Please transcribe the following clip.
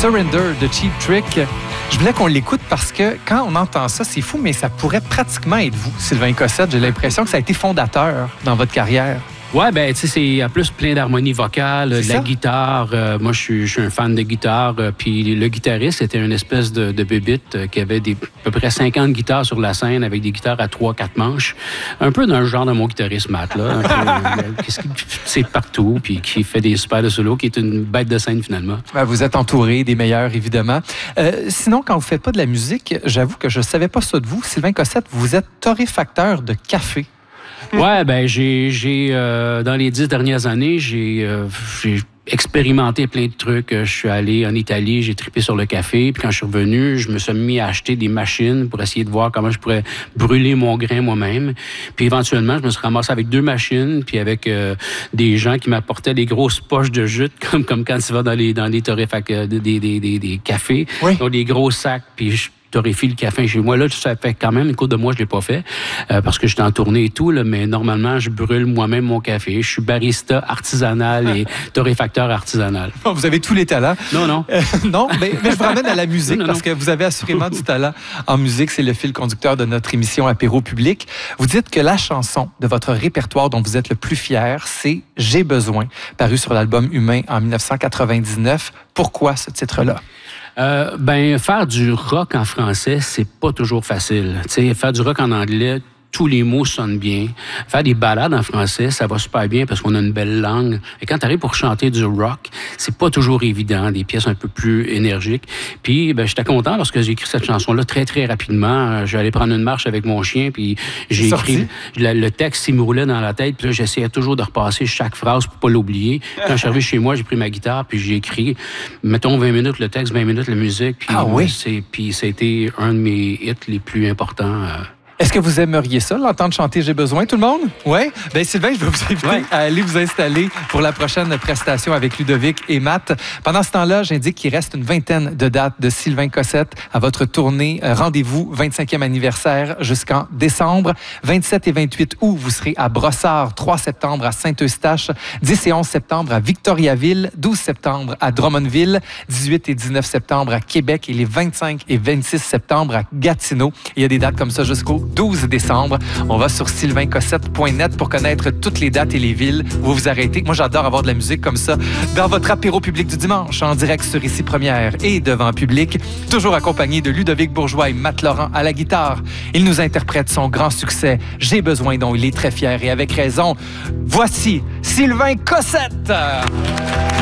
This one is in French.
Surrender de Cheap Trick. Je voulais qu'on l'écoute parce que quand on entend ça, c'est fou, mais ça pourrait pratiquement être vous, Sylvain Cossette. J'ai l'impression que ça a été fondateur dans votre carrière. Ouais, ben tu sais, c'est en plus plein d'harmonie vocale, de la guitare. Moi, je suis un fan de guitare. Puis le guitariste était une espèce de bébite qui avait à peu près 50 guitares sur la scène avec des guitares à 3-4 manches. Un peu dans le genre de mon guitariste Matt, là. C'est partout, puis qui fait des super de solo, qui est une bête de scène finalement. Ben, vous êtes entouré des meilleurs, évidemment. Sinon, quand vous ne faites pas de la musique, j'avoue que je ne savais pas ça de vous. Sylvain Cossette, vous êtes torréfacteur de café. Ouais, ben j'ai dans les 10 dernières années, j'ai expérimenté plein de trucs. Je suis allé en Italie, j'ai trippé sur le café. Puis quand je suis revenu, je me suis mis à acheter des machines pour essayer de voir comment je pourrais brûler mon grain moi-même. Puis éventuellement, je me suis ramassé avec 2 machines, puis avec des gens qui m'apportaient des grosses poches de jute, comme quand tu vas dans les des cafés. Oui. Donc des gros sacs, puis je torréfie le café chez moi. Là, ça fait quand même une couple de mois que je ne l'ai pas fait parce que j'étais en tournée et tout, là, mais normalement, je brûle moi-même mon café. Je suis barista artisanal et torréfacteur artisanal. Vous avez tous les talents. Non. Non, mais je vous ramène à la musique parce que vous avez assurément du talent en musique. C'est le fil conducteur de notre émission Apéro Public. Vous dites que la chanson de votre répertoire dont vous êtes le plus fier, c'est « J'ai besoin », paru sur l'album Humain en 1999. Pourquoi ce titre-là? Faire du rock en français, c'est pas toujours facile. T'sais, faire du rock en anglais, tous les mots sonnent bien. Faire des ballades en français, ça va super bien parce qu'on a une belle langue. Et quand tu arrives pour chanter du rock, c'est pas toujours évident, des pièces un peu plus énergiques. Puis, j'étais content parce que j'ai écrit cette chanson-là très, très rapidement. J'allais prendre une marche avec mon chien, puis j'ai écrit... Le texte, il me roulait dans la tête, puis là, j'essayais toujours de repasser chaque phrase pour pas l'oublier. Quand je suis arrivé chez moi, j'ai pris ma guitare, puis j'ai écrit, mettons, 20 minutes le texte, 20 minutes la musique. Puis, puis ça a été un de mes hits les plus importants. Est-ce que vous aimeriez ça, l'entendre chanter « J'ai besoin », tout le monde? Oui? Bien, Sylvain, je vais vous inviter à aller vous installer pour la prochaine prestation avec Ludovic et Matt. Pendant ce temps-là, j'indique qu'il reste une vingtaine de dates de Sylvain Cossette à votre tournée Rendez-vous 25e anniversaire jusqu'en décembre. 27 et 28 août, vous serez à Brossard, 3 septembre à Saint-Eustache, 10 et 11 septembre à Victoriaville, 12 septembre à Drummondville, 18 et 19 septembre à Québec et les 25 et 26 septembre à Gatineau. Il y a des dates comme ça jusqu'au 12 décembre. On va sur sylvaincossette.net pour connaître toutes les dates et les villes où vous vous arrêtez. Moi, j'adore avoir de la musique comme ça dans votre apéro public du dimanche, en direct sur Ici Première et devant public, toujours accompagné de Ludovic Bourgeois et Matt Laurent à la guitare. Il nous interprète son grand succès « J'ai besoin » dont il est très fier et avec raison. Voici Sylvain Cossette!